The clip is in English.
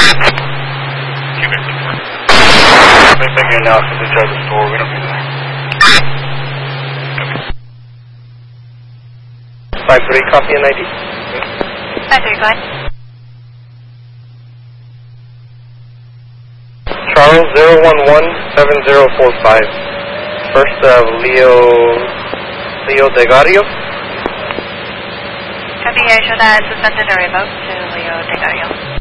Cubic support. They're taking an analysis inside the store. We don't need that. 5-3, copy and ID. 5-3, go ahead. Charles 011-7045. First of Leo Degario. Copy, I show that suspended or revoked to Leo Degario.